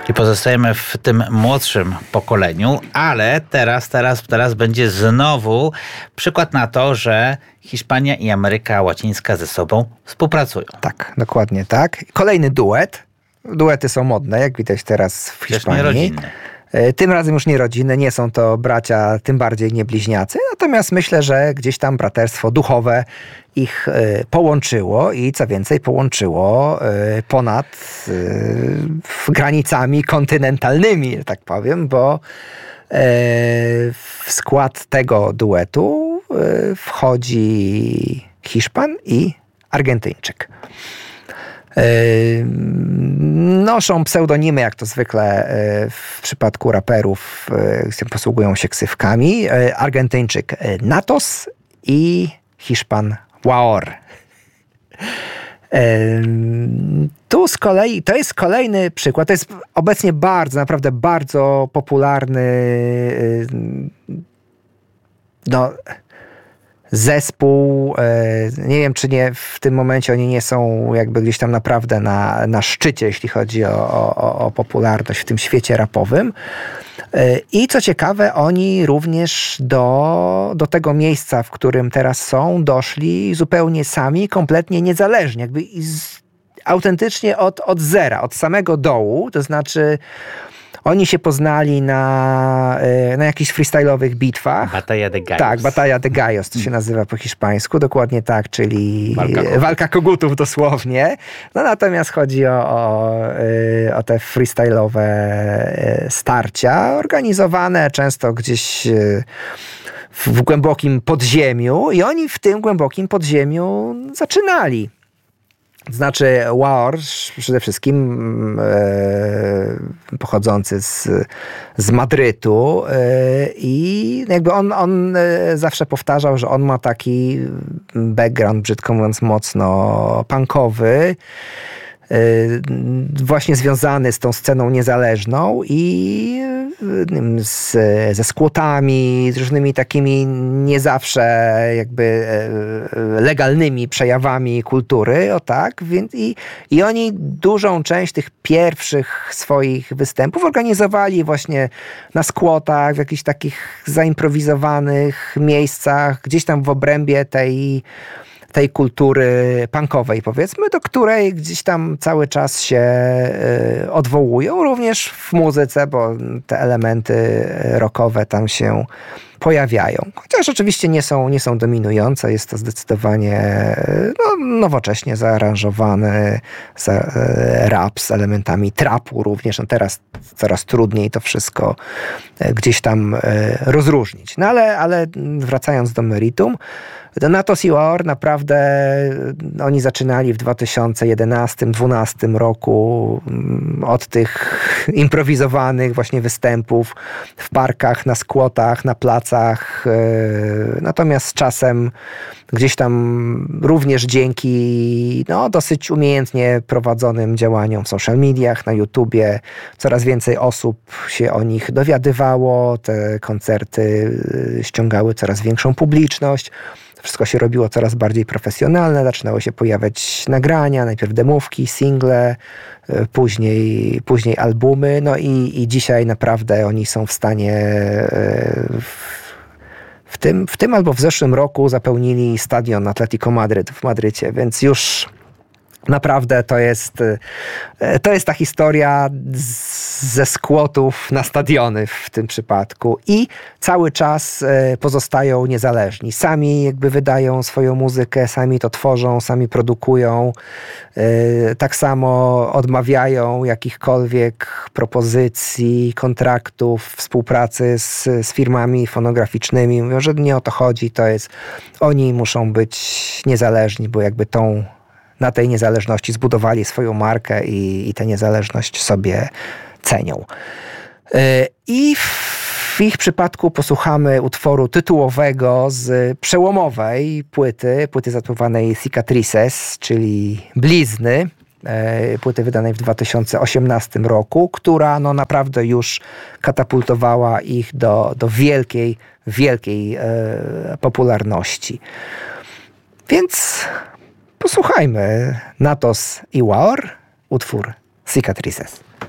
Czyli pozostajemy w tym młodszym pokoleniu, ale teraz będzie znowu przykład na to, że Hiszpania i Ameryka Łacińska ze sobą współpracują. Tak, dokładnie tak. Kolejny duet. Duety są modne, jak widać teraz w Hiszpanii. Też nierodzinny. Tym razem już nie rodziny, nie są to bracia, tym bardziej nie bliźniacy. Natomiast myślę, że gdzieś tam braterstwo duchowe ich połączyło i co więcej połączyło ponad granicami kontynentalnymi, że tak powiem, bo w skład tego duetu wchodzi Hiszpan i Argentyńczyk. Noszą pseudonimy, jak to zwykle w przypadku raperów, posługują się ksywkami. Argentyńczyk Natos i Hiszpan Waor. Tu z kolei, to jest kolejny przykład, to jest obecnie naprawdę bardzo popularny zespół, nie wiem czy nie w tym momencie oni nie są jakby gdzieś tam naprawdę na szczycie, jeśli chodzi o popularność w tym świecie rapowym. I co ciekawe, oni również do tego miejsca, w którym teraz są, doszli zupełnie sami, kompletnie niezależnie, jakby autentycznie od zera, od samego dołu, to znaczy oni się poznali na jakichś freestyle'owych bitwach. Batalla de Gallos. Tak, Batalla de Gallos, to się nazywa po hiszpańsku, dokładnie tak, czyli walka kogutów dosłownie. No natomiast chodzi o te freestyle'owe starcia, organizowane często gdzieś w głębokim podziemiu i oni w tym głębokim podziemiu zaczynali. Znaczy Waor przede wszystkim pochodzący z Madrytu i jakby on zawsze powtarzał, że on ma taki background, brzydko mówiąc, mocno punkowy, właśnie związany z tą sceną niezależną i ze skłotami, z różnymi takimi nie zawsze jakby legalnymi przejawami kultury, o tak, więc i oni dużą część tych pierwszych swoich występów organizowali właśnie na skłotach, w jakichś takich zaimprowizowanych miejscach, gdzieś tam w obrębie tej kultury punkowej, powiedzmy, do której gdzieś tam cały czas się odwołują, również w muzyce, bo te elementy rockowe tam się pojawiają. Chociaż oczywiście nie są dominujące, jest to zdecydowanie nowocześnie zaaranżowany rap z elementami trapu również. No teraz coraz trudniej to wszystko gdzieś tam rozróżnić. No ale wracając do meritum, Natos i Waor naprawdę oni zaczynali w 2011-2012 roku od tych improwizowanych właśnie występów w parkach, na skłotach, na placach. Natomiast z czasem gdzieś tam również dzięki dosyć umiejętnie prowadzonym działaniom w social mediach, na YouTubie coraz więcej osób się o nich dowiadywało. Te koncerty ściągały coraz większą publiczność. Wszystko się robiło coraz bardziej profesjonalne, zaczynały się pojawiać nagrania, najpierw demówki, single, później albumy, no i dzisiaj naprawdę oni są w stanie w tym albo w zeszłym roku zapełnili stadion Atletico Madryt w Madrycie, więc już naprawdę to jest ta historia ze skłotów na stadiony w tym przypadku i cały czas pozostają niezależni. Sami jakby wydają swoją muzykę, sami to tworzą, sami produkują. Tak samo odmawiają jakichkolwiek propozycji, kontraktów, współpracy z firmami fonograficznymi. Mówią, że nie o to chodzi, oni muszą być niezależni, bo jakby na tej niezależności zbudowali swoją markę i tę niezależność sobie cenią. I w ich przypadku posłuchamy utworu tytułowego z przełomowej płyty zatytułowanej Cicatrices, czyli Blizny, płyty wydanej w 2018 roku, która naprawdę już katapultowała ich do wielkiej popularności. Więc posłuchajmy Natos i Waor, utwór Cicatrices.